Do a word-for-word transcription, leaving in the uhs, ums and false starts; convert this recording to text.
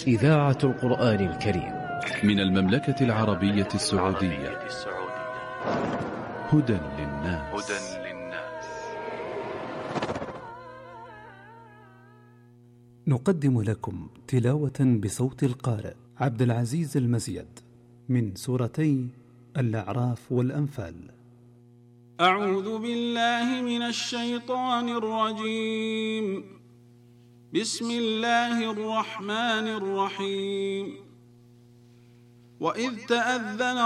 إذاعة القرآن الكريم من المملكة العربية السعودية. هدى للناس. نقدم لكم تلاوة بصوت القارئ عبد العزيز المزيد من سورتي الأعراف والأنفال. أعوذ بالله من الشيطان الرجيم. بسم الله الرحمن الرحيم. وإذ تأذن